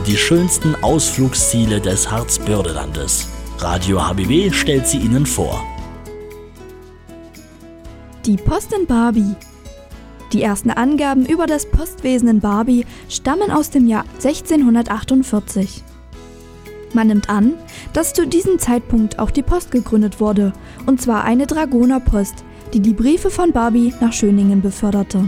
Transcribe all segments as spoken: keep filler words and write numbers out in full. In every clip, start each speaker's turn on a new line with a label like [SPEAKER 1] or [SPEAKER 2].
[SPEAKER 1] die schönsten Ausflugsziele des Harzbördelandes. Radio H B W stellt sie Ihnen vor.
[SPEAKER 2] Die Post in Barby. Die ersten Angaben über das Postwesen in Barby stammen aus dem Jahr sechzehnhundertachtundvierzig. Man nimmt an, dass zu diesem Zeitpunkt auch die Post gegründet wurde, und zwar eine Dragonerpost, die die Briefe von Barby nach Schöningen beförderte.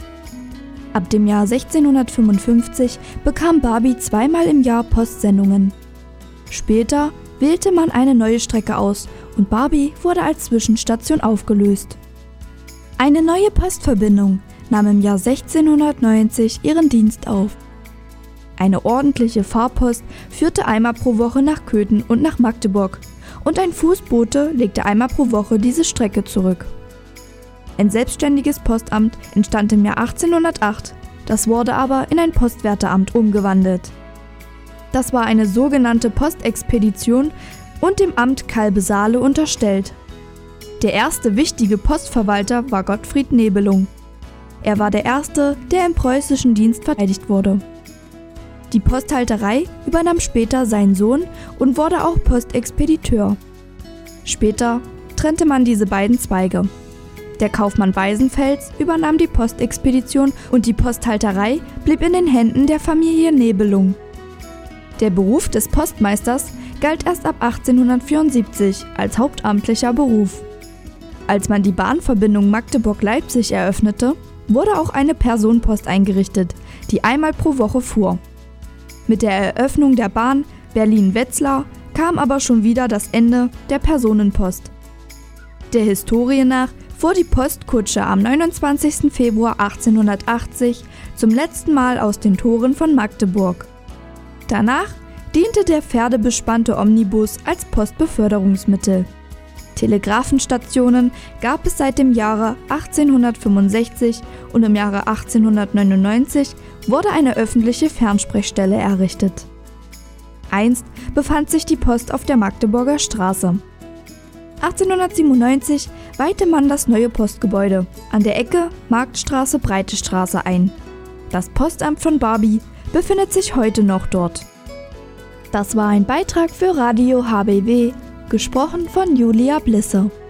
[SPEAKER 2] Ab dem Jahr sechzehnhundertfünfundfünfzig bekam Barby zweimal im Jahr Postsendungen. Später wählte man eine neue Strecke aus und Barby wurde als Zwischenstation aufgelöst. Eine neue Postverbindung nahm im Jahr sechzehnhundertneunzig ihren Dienst auf. Eine ordentliche Fahrpost führte einmal pro Woche nach Köthen und nach Magdeburg und ein Fußbote legte einmal pro Woche diese Strecke zurück. Ein selbstständiges Postamt entstand im Jahr achtzehnhundertacht, das wurde aber in ein Postwärteramt umgewandelt. Das war eine sogenannte Postexpedition und dem Amt Kalbe-Saale unterstellt. Der erste wichtige Postverwalter war Gottfried Nebelung. Er war der erste, der im preußischen Dienst verteidigt wurde. Die Posthalterei übernahm später sein Sohn und wurde auch Postexpediteur. Später trennte man diese beiden Zweige. Der Kaufmann Weisenfels übernahm die Postexpedition und die Posthalterei blieb in den Händen der Familie Nebelung. Der Beruf des Postmeisters galt erst ab achtzehnhundertvierundsiebzig als hauptamtlicher Beruf. Als man die Bahnverbindung Magdeburg-Leipzig eröffnete, wurde auch eine Personenpost eingerichtet, die einmal pro Woche fuhr. Mit der Eröffnung der Bahn Berlin-Wetzlar kam aber schon wieder das Ende der Personenpost. Der Historie nach fuhr die Postkutsche am neunundzwanzigsten Februar achtzehnhundertachtzig zum letzten Mal aus den Toren von Magdeburg. Danach diente der pferdebespannte Omnibus als Postbeförderungsmittel. Telegrafenstationen gab es seit dem Jahre achtzehnhundertfünfundsechzig und im Jahre achtzehnhundertneunundneunzig wurde eine öffentliche Fernsprechstelle errichtet. Einst befand sich die Post auf der Magdeburger Straße. achtzehnhundertsiebenundneunzig weihte man das neue Postgebäude an der Ecke Marktstraße-Breite Straße ein. Das Postamt von Barby befindet sich heute noch dort. Das war ein Beitrag für Radio H B W, gesprochen von Julia Blisse.